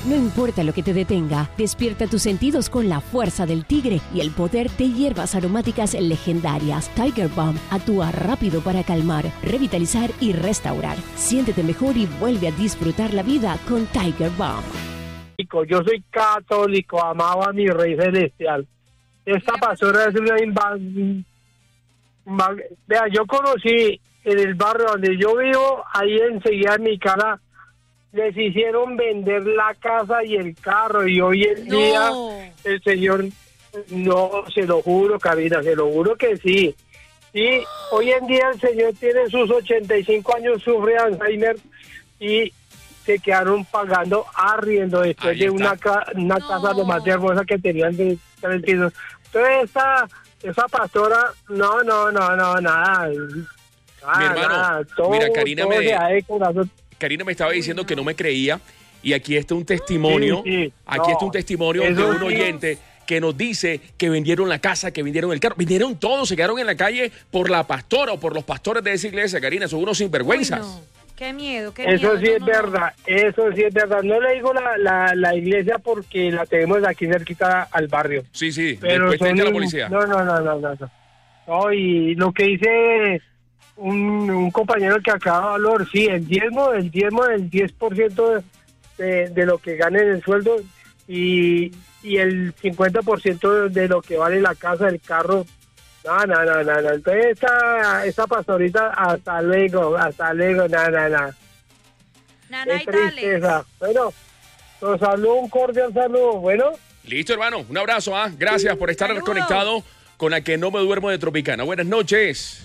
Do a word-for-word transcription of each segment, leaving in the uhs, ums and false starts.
No importa lo que te detenga, despierta tus sentidos con la fuerza del tigre y el poder de hierbas aromáticas legendarias. Tiger Balm actúa rápido para calmar, revitalizar y restaurar. Siéntete mejor y vuelve a disfrutar la vida con Tiger Balm. Yo soy católico, amaba a mi Rey Celestial. Esta pastora es una inva- inva- Vea, yo conocí en el barrio donde yo vivo, ahí enseguida en mi casa, les hicieron vender la casa y el carro, y hoy en No. día el señor, no, se lo juro, Karina, se lo juro que sí. Y hoy en día el señor tiene sus ochenta y cinco años, sufre Alzheimer, y se quedaron pagando arriendo después Ahí de está. una, ca- una No. casa lo más hermosa que tenían de tres pisos. Entonces esta, esa pastora, no, no, no, no, nada. nada, Mi hermano, nada, todo, mira, Karina todo me- se da de corazón. Karina me estaba diciendo que no me creía y aquí está un testimonio, Sí, sí, aquí no, está un testimonio de eso un sí. oyente que nos dice que vendieron la casa, que vendieron el carro, vendieron todo, se quedaron en la calle por la pastora o por los pastores de esa iglesia. Karina, son unos sinvergüenzas. Uy, no. Qué miedo, qué Eso miedo. sí no, es no, no. verdad, eso sí es verdad. No le digo la, la, la iglesia porque la tenemos aquí cerquita al barrio. Sí, sí, Pero después son frente a la un- policía. No, no, no, no, no. no. No, y lo que dice un, un compañero que acaba de hablar, sí, el diezmo, el diezmo del diez por ciento de, de lo que gane en el sueldo y, y el cincuenta por ciento de lo que vale la casa, el carro. No, no, no, no, no. Entonces esta, esta pastorita, hasta luego, hasta luego, no, no, no. Nana Qué y tales. tristeza. Bueno, nos saludo, un cordial saludo. Bueno. Listo, hermano, un abrazo, ¿ah? Gracias por estar Saludos. conectado con la que no me duermo de Tropicana. Buenas noches.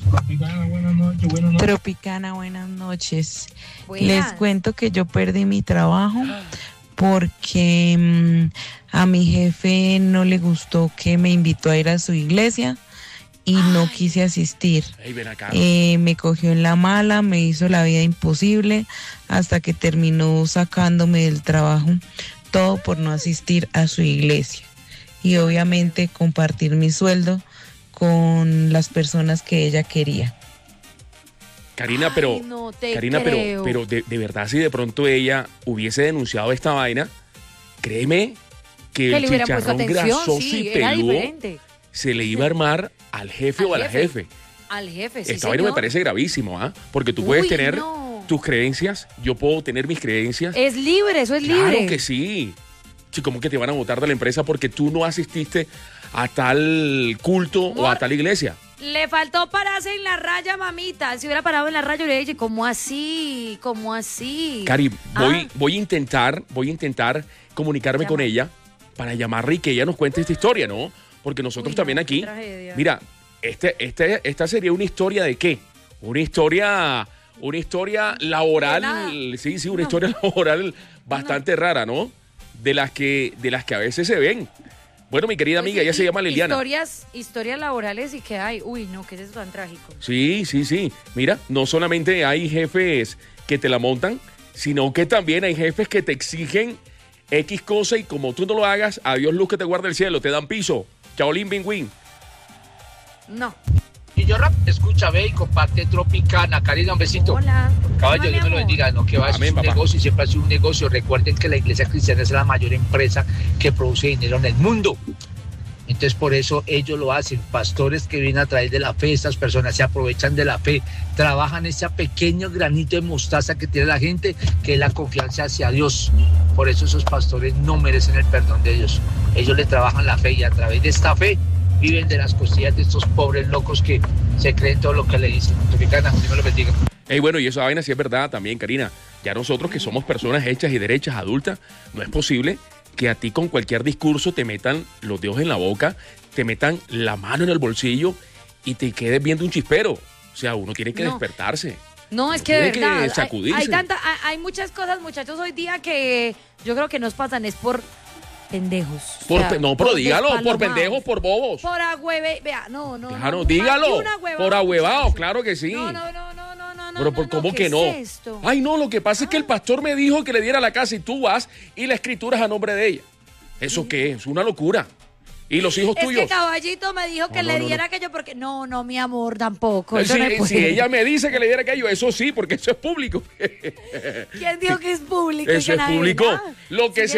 Tropicana, buenas noches. Buenas. Les cuento que yo perdí mi trabajo porque mm, a mi jefe no le gustó que me invitó a ir a su iglesia y no quise asistir. Ey, ven acá. Eh, me cogió en la mala, me hizo la vida imposible hasta que terminó sacándome del trabajo, todo por no asistir a su iglesia y obviamente compartir mi sueldo con las personas que ella quería. Karina, Ay, pero, no te Karina, creo. pero, pero de, de verdad, si de pronto ella hubiese denunciado esta vaina, créeme que Que el le hubieran puesto chicharrón atención, grasoso sí, y era peludo diferente. se le iba a armar al jefe Al o a la jefe. jefe. Al jefe, sí, Esta vaina me señor. parece gravísimo, ¿ah? Porque tú puedes Uy, tener no. tus creencias, yo puedo tener mis creencias. Es libre, eso es Claro libre. que sí. Sí, ¿cómo que te van a votar de la empresa porque tú no asististe a tal culto o a Amor. tal iglesia? Le faltó pararse en la raya, mamita. Si hubiera parado en la raya, le hubiera dicho, ¿cómo así? ¿Cómo así? Cari, voy, Ah. voy a intentar, voy a intentar comunicarme Llama. con ella para llamarla y que ella nos cuente esta historia, ¿no? Porque nosotros Uy, no, también qué aquí, tragedia. mira, este, este, esta sería una historia de qué? Una historia, una historia De laboral, nada. sí, sí, una No. historia laboral bastante rara, ¿no? De las que, de las que a veces se ven. Bueno, mi querida amiga, Oye, ella se y- llama Liliana. Historias, historias laborales y que hay. Uy, no, que es eso tan trágico. Sí, sí, sí. Mira, no solamente hay jefes que te la montan, sino que también hay jefes que te exigen X cosa y como tú no lo hagas, adiós luz que te guarda el cielo, te dan piso. Chaolín Bingüín. No. Y yo rap, escucha, ve y comparte Tropicana. Karina, un besito. Hola. Caballo, Hola, Dios me lo mi amor. bendiga, no que va a ser Amén, un papá. negocio y siempre ha sido un negocio. Recuerden que la iglesia cristiana es la mayor empresa que produce dinero en el mundo. Entonces por eso ellos lo hacen. Pastores que vienen a través de la fe, estas personas se aprovechan de la fe, trabajan ese pequeño granito de mostaza que tiene la gente, que es la confianza hacia Dios. Por eso esos pastores no merecen el perdón de Dios. Ellos le trabajan la fe y a través de esta fe viven de las costillas de estos pobres locos que se creen todo lo que le dicen. Tropicana, Dios me lo bendiga. Ey, bueno, y esa vaina sí es verdad también, Karina. Ya nosotros que somos personas hechas y derechas, adultas, no es posible que a ti con cualquier discurso te metan los dedos en la boca, te metan la mano en el bolsillo y te quedes viendo un chispero. O sea, uno tiene que No. despertarse. No, es que Tiene de que verdad. hay- sacudirse. Hay, tanta, hay, hay muchas cosas, muchachos, hoy día que yo creo que nos pasan es por pendejos. O Por sea, pe- no, pero dígalo, por despalomados. pendejos, por bobos. Por agüeve. Vea, no, no. Claro, no, dígalo. más que un ahuevado, Por ahuevado, muchacho. claro que sí. No, no, no, no, no, no. Pero no, por no, cómo ¿qué que es no. esto? Ay, no, lo que pasa es que el pastor me dijo que le diera la casa y tú vas y la escrituras a nombre de ella. ¿Eso qué? Es una locura. ¿Y los hijos Es tuyos? que Caballito me dijo que No, le no, no, diera no. aquello porque... No, no, mi amor, tampoco. Si, Eso no si puede. ella me dice que le diera aquello, eso sí, porque eso es público. ¿Quién dijo que es público? y Eso que es nadie ve público. nada? Lo que Si se